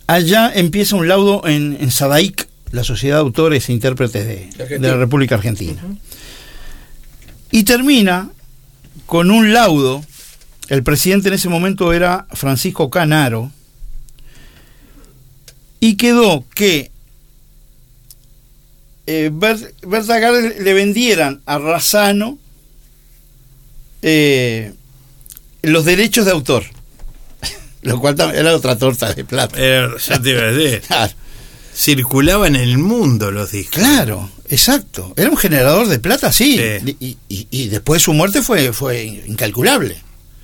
allá empieza un laudo en SADAIC, la Sociedad de Autores e Intérpretes de la República Argentina. Uh-huh. Y termina con un laudo. El presidente en ese momento era Francisco Canaro, y quedó que Berta Gardel le vendieran a Razzano los derechos de autor, lo cual era otra torta de plata. Ya te iba a decir. Claro. Circulaba en el mundo los discos. Claro, exacto. Era un generador de plata, sí. Y después de su muerte fue incalculable.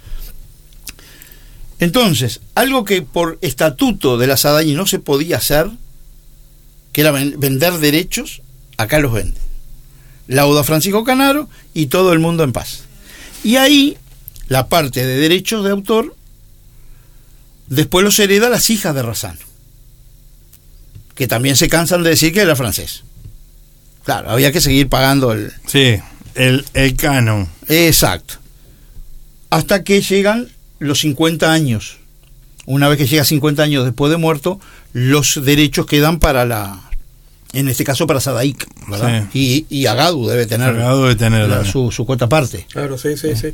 Entonces, algo que por estatuto de la SADAIC no se podía hacer, que era vender derechos, acá los venden. Lauda Francisco Canaro y todo el mundo en paz. Y ahí, la parte de derechos de autor, después los hereda las hijas de Razzano, que también se cansan de decir que era francés. Claro, había que seguir pagando el canon. Exacto. Hasta que llegan los 50 años. Una vez que llega 50 años después de muerto, los derechos quedan para en este caso para SADAIC, ¿verdad? Sí. Y Agadu debe tener su cuota parte. Claro, sí.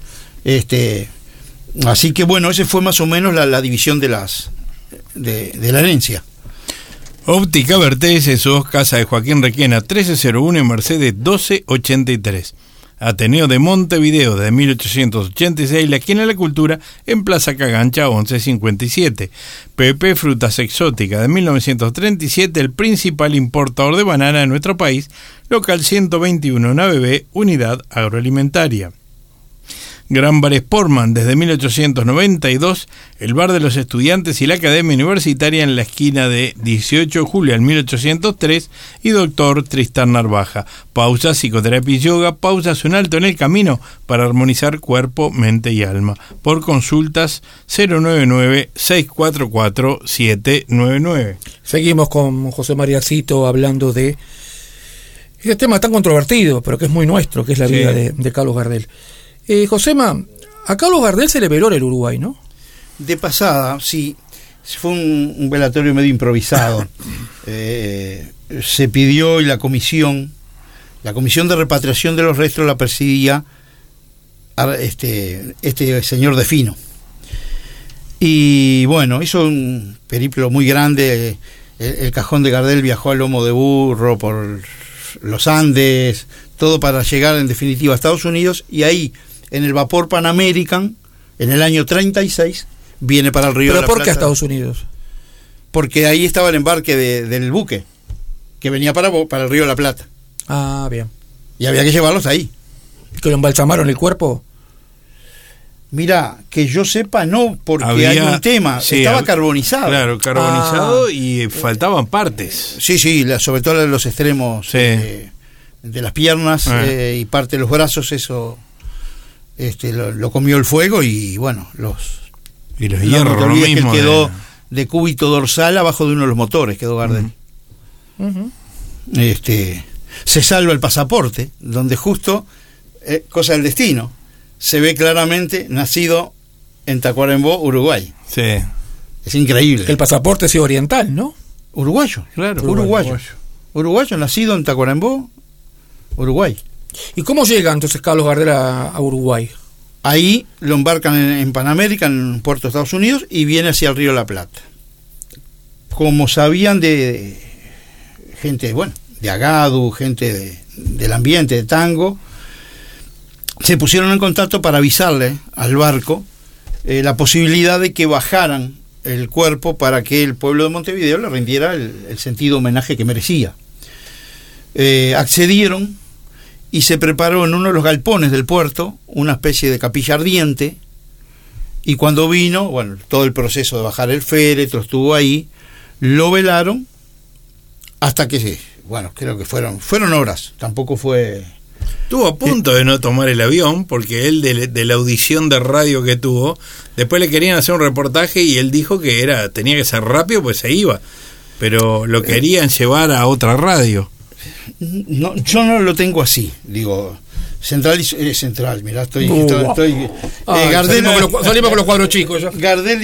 Así que bueno, ese fue más o menos la división de la herencia. Óptica Vertés, SOS, Casa de Joaquín Requena, 1301 y Mercedes 1283. Ateneo de Montevideo, de 1886, la esquina de la Cultura, en Plaza Cagancha 1157. Pepe Frutas Exóticas, de 1937, el principal importador de banana de nuestro país, local 121 ABB, Unidad Agroalimentaria. Gran Bar Sportman, desde 1892, el bar de los estudiantes y la academia universitaria en la esquina de 18 de julio al 1803 y Doctor Tristán Narvaja. Pausas, psicoterapia y yoga, pausas, un alto en el camino para armonizar cuerpo, mente y alma. Por consultas 099-644-799. Seguimos con José María Cito hablando de este tema tan controvertido, pero que es muy nuestro, que es la vida de Carlos Gardel. Josema, a Carlos Gardel se le veló en el Uruguay, ¿no? De pasada, sí. Fue un velatorio medio improvisado. Se pidió y la comisión de repatriación de los restos la presidía este señor Defino. Y bueno, hizo un periplo muy grande. El cajón de Gardel viajó a lomo de burro por los Andes, todo para llegar en definitiva a Estados Unidos, y ahí en el vapor Pan American, en el año 36, viene para el Río de la Plata. ¿Pero por qué a Estados Unidos? Porque ahí estaba el embarque del buque, que venía para el Río de la Plata. Ah, bien. Y había que llevarlos ahí. ¿Que lo embalsamaron el cuerpo? Mira, que yo sepa, no, porque hay un tema. Estaba carbonizado. Claro, carbonizado y faltaban partes. Sí, sobre todo los extremos de las piernas y parte de los brazos, eso lo comió el fuego y bueno, los hierros, lo mismo. Que quedó de cúbito dorsal abajo de uno de los motores, quedó Gardel. Uh-huh. Se salva el pasaporte, donde justo, cosa del destino, se ve claramente nacido en Tacuarembó, Uruguay. Sí. Es increíble. El pasaporte es oriental, ¿no? Uruguayo, claro. Uruguayo, nacido en Tacuarembó, Uruguay. ¿Y cómo llega entonces Carlos Gardel a Uruguay? Ahí lo embarcan en Pan American, en un puerto de Estados Unidos, y viene hacia el Río de la Plata. Como sabían de gente, de Agadu, gente del ambiente, de tango, se pusieron en contacto para avisarle al barco la posibilidad de que bajaran el cuerpo para que el pueblo de Montevideo le rindiera el sentido homenaje que merecía. Accedieron y se preparó en uno de los galpones del puerto una especie de capilla ardiente, y cuando vino, todo el proceso de bajar el féretro estuvo ahí, lo velaron hasta que, creo que fueron horas, tampoco fue... Estuvo a punto de no tomar el avión, porque él de la audición de radio que tuvo, después le querían hacer un reportaje y él dijo que tenía que ser rápido, pues se iba, pero lo querían llevar a otra radio. No, yo no lo tengo así, digo, central, mirá, estoy Gardel, salimos con los cuadros chicos ya. Gardel